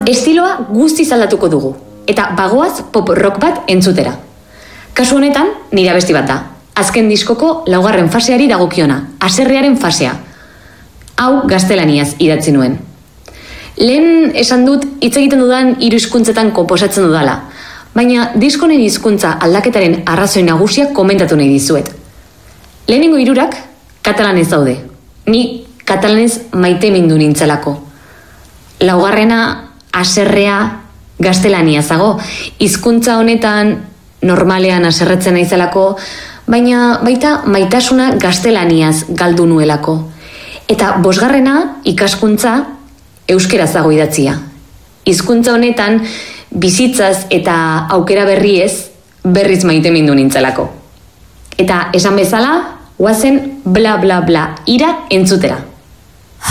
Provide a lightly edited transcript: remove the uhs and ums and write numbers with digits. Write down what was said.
Estiloa guztiz aldatuko dugu, eta bagoaz pop rock bat entzutera. Kasu honetan, nire abesti bat da. Azken diskoko 4. faseari dagokiona, haserrearen fasea. Hau gaztelaniaz idatzi nuen. Lehen esan dut hitz egiten dudan 3 hizkuntzetan konposatzen dudala, baina diskonen hizkuntza aldaketaren arrazoi nagusiak komentatu nahi dizuet. Lehenengo 3 katalanez daude. Ni katalanez maitemindu nintzelako. 4. haserrea gaztelaniaz dago. Hizkuntza honetan normalean haserretzen naizelako, baina baita maitasuna gaztelaniaz galdu nuelako. Eta 5. ikaskuntza euskeraz dago idatzia. Hizkuntza honetan bizitzaz eta aukera berriez berriz maitemindu nintzelako. Eta esan bezala, guazen bla bla bla ira entzutera.